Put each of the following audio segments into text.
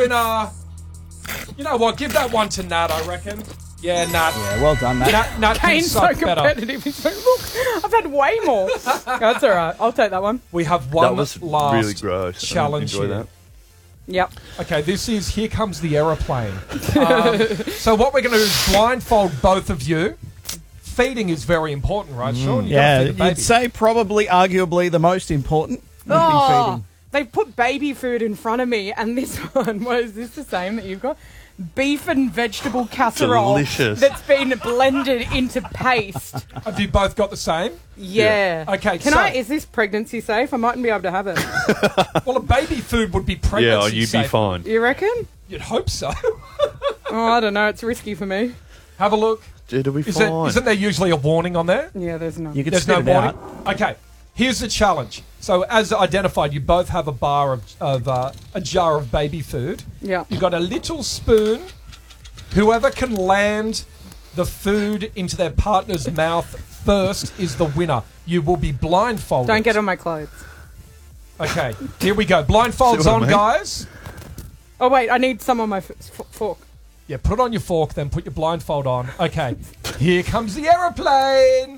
winner. You know what? Give that one to Nat, I reckon. Yeah, Nat. Yeah, well done, Nat. Nat can Kane's so suck better. competitive. He's like, look, I've had way more. That's all right. I'll take that one. We have one That was last really gross. challenge I didn't enjoy here. that. Yep. Okay, this is Here Comes the Aeroplane. So what we're going to do is blindfold both of you. Feeding is very important, right, Sean? You gotta feed the baby. you'd say probably, arguably, the most important would be feeding. They put baby food in front of me, and this one, what is this the same that you've got? Beef and vegetable casserole. Delicious. That's been blended into paste. Have you both got the same? Yeah. Okay, Is this pregnancy safe? I mightn't be able to have it. Well, a baby food would be pregnancy Yeah, you'd be safe. fine. You reckon? You'd hope so. Oh, I don't know. It's risky for me. Have a look. It'll be Isn't fine. there usually a warning on there? Yeah, there's none. You could There's spit no it warning. out. Okay, here's the challenge. So, as identified, you both have a bar of a jar of baby food. Yeah. You've got a little spoon. Whoever can land the food into their partner's mouth first is the winner. You will be blindfolded. Don't get on my clothes. Okay, here we go. Blindfolds See what I on, mean? guys. Oh, wait. I need some on my fork. Yeah, put on your fork, then put your blindfold on. Okay, here comes the aeroplane.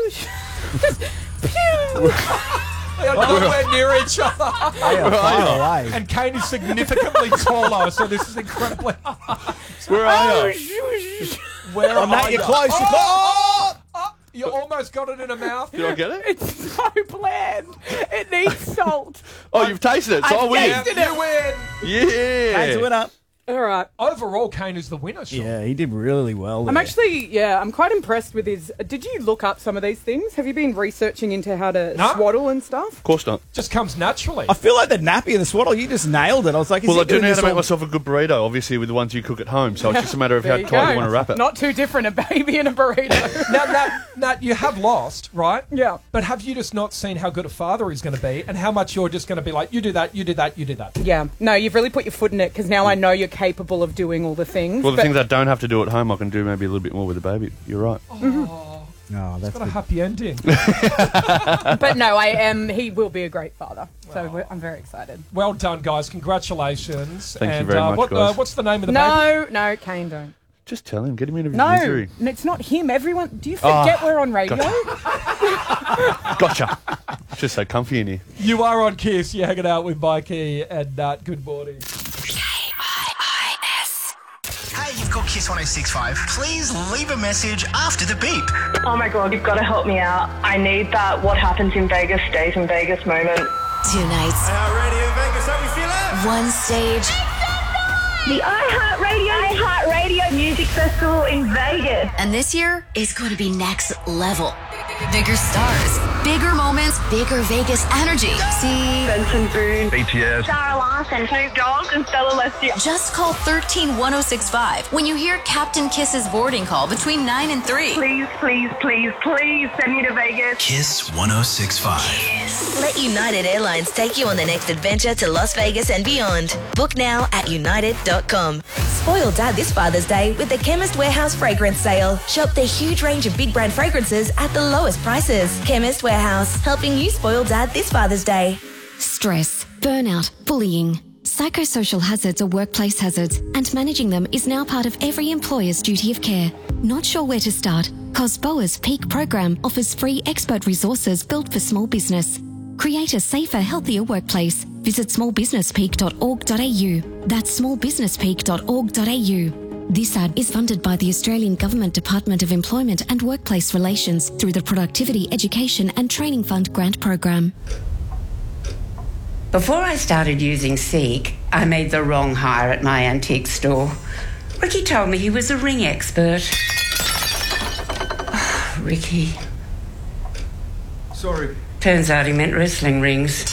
They are nowhere near each other. They are far away. And Kane is significantly taller, so this is incredibly. Where are you? Where Oh, Nat, are you're you? close. You're close. You almost got it in a mouth. Did I get it? It's so bland. It needs salt. Oh, you've tasted it, so I win. tasted You win. Kane's a Yeah. winner. All right. Overall, Kane is the winner, Sean. Yeah, he did really well. I'm there. actually, I'm quite impressed with his... Did you look up some of these things? Have you been researching into how to No. swaddle and stuff? Of course not. Just comes naturally. I feel like the nappy and the swaddle, you just nailed it. I was like, Well, I he do doing know how this to make all- myself a good burrito, obviously, with the ones you cook at home. So it's just a matter of how There you tight go. you want to wrap it. Not too different, a baby and a burrito. Now, Nat, you have lost, right? Yeah. But have you just not seen how good a father he's going to be and how much you're just going to be like, you do that, you do that, you do that? Yeah. No, you've really put your foot in it because now I know you're capable of doing all the things. Well, the but- things I don't have to do at home, I can do maybe a little bit more with the baby. You're right. Oh, that's Got a good. happy ending. But no, he will be a great father. So I'm very excited. Well done, guys. Congratulations. Thank you and, very much, guys. what's the name of the baby? No, Kane, don't. Just tell him. Get him into his No, misery. it's not him. Everyone, do you forget we're on radio? Gotcha. It's just so comfy in here. You are on Kiss. You're hanging out with Mikey and Nat. Good morning. Hey, you've got Kiss 106.5. Please leave a message after the beep. Oh my God, you've got to help me out. I need that what happens in Vegas stays in Vegas moment. 2 nights. Ready in Vegas, how we feeling? 1 stage. The iHeartRadio Music Festival in Vegas. And this year is going to be next level. Bigger stars, bigger moments, bigger Vegas energy. See, Benson Boone, BTS. Sarah Larson, Snoop Dogg, and Stella Leslie. just call 13-1065 when you hear Captain Kiss's boarding call between 9 and 3. Please, please, please, please send me to Vegas. Kiss 106.5. Let United Airlines take you on the next adventure to Las Vegas and beyond. Book now at united.com. Spoil Dad this Father's Day with the Chemist Warehouse Fragrance Sale. Shop the huge range of big brand fragrances at the lowest prices. Chemist Warehouse, helping you spoil Dad this Father's Day. Stress, burnout, bullying. Psychosocial hazards are workplace hazards, and managing them is now part of every employer's duty of care. Not sure where to start? COSBOA's Peak program offers free expert resources built for small business. Create a safer, healthier workplace. Visit smallbusinesspeak.org.au. That's smallbusinesspeak.org.au. This ad is funded by the Australian Government Department of Employment and Workplace Relations through the Productivity, Education and Training Fund grant program. Before I started using Seek, I made the wrong hire at my antique store. Ricky told me he was a ring expert. Ricky. Sorry. Turns out he meant wrestling rings.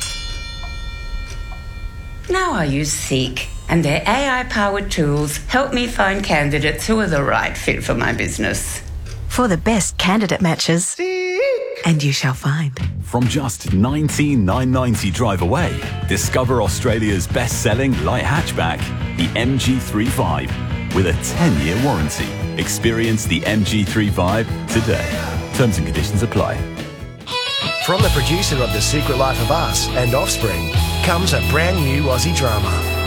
Now I use Seek, and their AI-powered tools help me find candidates who are the right fit for my business. For the best candidate matches, and you shall find. From just $19,990 drive away, discover Australia's best-selling light hatchback, the MG35, with a 10-year warranty. Experience the MG35 today. Terms and conditions apply. From the producer of The Secret Life of Us and Offspring comes a brand new Aussie drama.